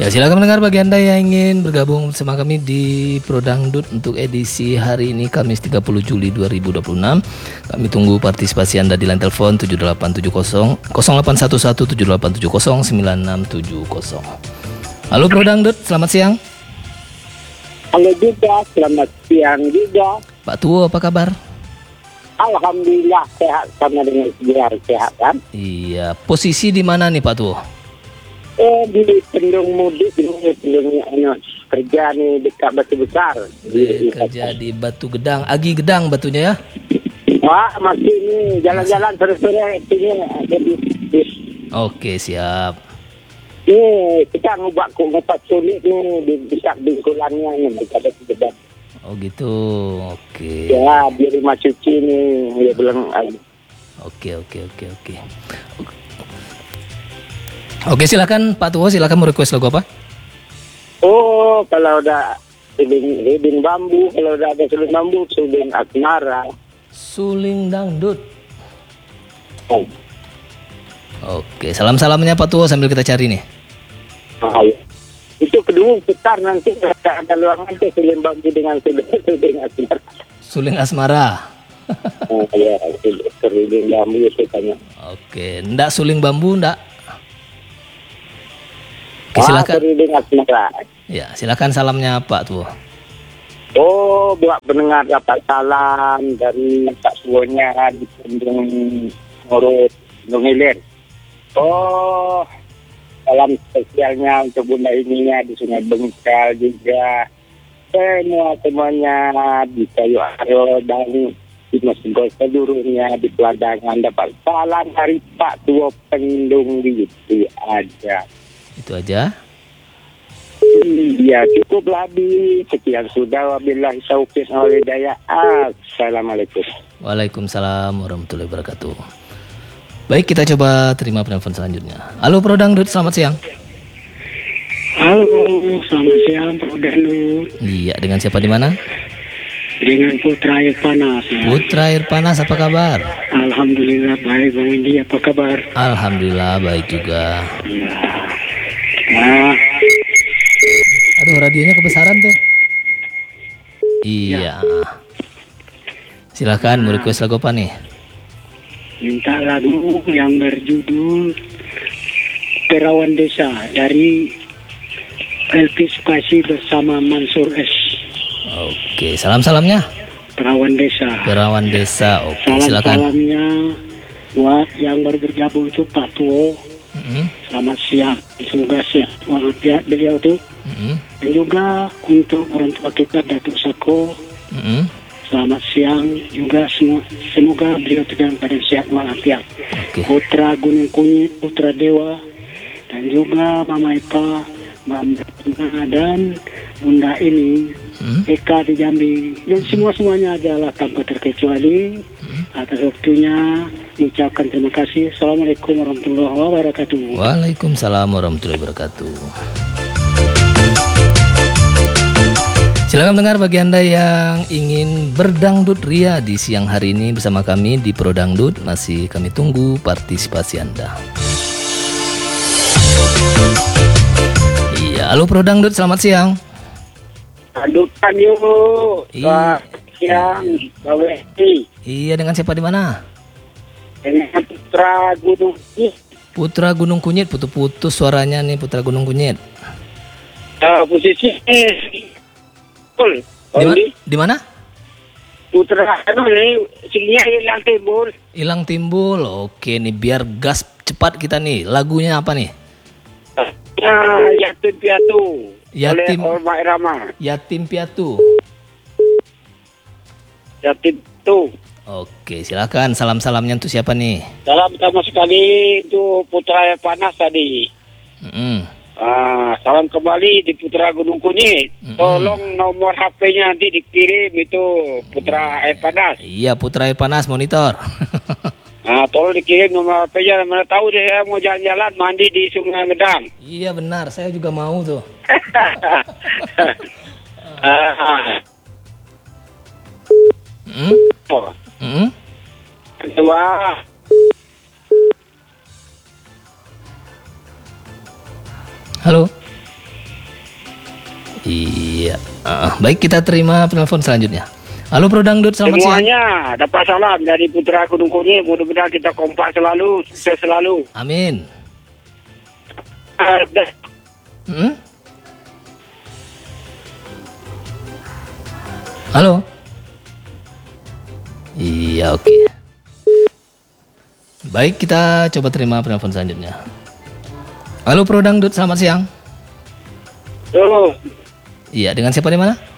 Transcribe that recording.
Ya, silakan mendengar bagi Anda yang ingin bergabung bersama kami di Prodangdut untuk edisi hari ini Kamis 30 Juli 2026. Kami tunggu partisipasi Anda di line telepon 7870 0811 7870 9670. Halo Prodangdut, selamat siang. Halo juga, selamat siang juga. Pak Tuo, apa kabar? Alhamdulillah sehat sama dengan biar sehat kan? Iya, posisi di mana nih Pak Tuo? Di Pendung Mudik ini, kerja nih dekat Batu Besar. Kerja di Batu Gedang, Agi Gedang batunya ya? Wah, masih ini jalan-jalan sore-sore sini ada di. Oke, siap. Ini kita ngubah ngupas sulit nih di dekat bingkulannya nih dekat Batu Gedang. Oh gitu, oke. Ya, di rumah cuci nih, dia bilang. Oke. Oke, silakan Pak Tuo, silakan mau request lagu apa? Oh, kalau udah Ribin Bambu, kalau udah ada suling bambu, suling asmara. Suling dangdut. Oh. Oke, salam-salamnya Pak Tuo sambil kita cari nih. Itu kedua sekitar nanti ada luangan tuh suling bambu dengan suling asmara. Suling asmara. Oh ya, suling bambu itu tanya. Oke, ndak suling bambu ndak? Oke, silakan. Suling asmara. Ya, silakan salamnya Pak Tuo. Oh, buat pendengar dapat salam dari Pak Tuonya di Pendung Ngurut, Pendung Hilir. Oh, salam spesialnya untuk Bunda Ininya di Sungai Bengkal juga. Semuanya di Kayu Aro dan di Masgol seluruhnya di Peladangan dapat salam dari Pak Tuo Pendung gitu aja. Itu aja. Iya, cukup lebih. Sekian sudah, wabillahi taufiq wal hidayah. Assalamualaikum. Waalaikumsalam warahmatullahi wabarakatuh. Baik, kita coba terima penelpon selanjutnya. Halo Prodangdut, selamat siang. Halo, selamat siang Prodangdut. Iya, dengan siapa di mana? Dengan Putra Air Panas. Ya. Putra Air Panas, apa kabar? Alhamdulillah baik, Bang Indi, apa kabar? Alhamdulillah baik juga. Nah, Aduh, radionya kebesaran tuh. Iya. Silakan, mau request lagu apa nih? minta lagu yang berjudul Perawan Desa dari LP Sukasi bersama Mansur S. Oke, salam-salamnya. Perawan Desa. Perawan Desa, oke, silakan. Salam-salamnya buat yang baru bergabung itu Pak Tuo. Selamat siang, semoga sehat walafiat beliau tuh. Dan juga untuk orang tua kita Datuk Sako. Selamat siang juga semua. Semoga beliau dalam keadaan sehat walafiat. Putra Gunung Kunyit, Putra Dewa, dan juga Mama Eka, Mama dan Bunda ini, Eka di Jambi, dan semuanya adalah tanpa terkecuali. Atas waktunya mengucapkan terima kasih. Assalamualaikum warahmatullahi wabarakatuh. Waalaikumsalam warahmatullahi wabarakatuh. Silakan dengar bagi Anda yang ingin berdangdut ria di siang hari ini bersama kami di Prodangdut. Masih kami tunggu partisipasi Anda. Iya, halo Prodangdut, selamat siang. Adukan yuk. Siang, Baweti. Iya, dengan siapa di mana? Dengan Putra Gunung Kunyit. Putra Gunung Kunyit, putus-putus suaranya nih Putra Gunung Kunyit. Posisi di mana? Putra ini sininya hilang timbul. Hilang timbul. Oke nih, biar gas cepat kita nih. Lagunya apa nih? Yatim Piatu. Yatim. Oleh Orma Irama. Yatim Piatu. Yatim tuh. Oke, silakan. Salam-salamnya untuk siapa nih? Salam pertama sekali itu Putra Air Panas tadi. Salam kembali di Putra Gunung Kunyit. Tolong nomor HP-nya nanti dikirim itu Putra Air Panas. Iya, Putra Air Panas monitor. Tolong dikirim nomor HP-nya. Mana tahu dia mau jalan-jalan mandi di Sungai Gedang. Iya benar, saya juga mau tuh. Kedua. Halo. Baik, kita terima penelpon selanjutnya. Halo Bro Dangdut, selamat siang. Semuanya dapat salam dari Putra Gunung Kuning. Mudah-mudahan kita kompak selalu, sukses selalu. Amin. Halo. Iya, oke. Baik, kita coba terima penelpon selanjutnya. Halo Bro Dangdut, selamat siang. Halo. Iya, dengan siapa di mana?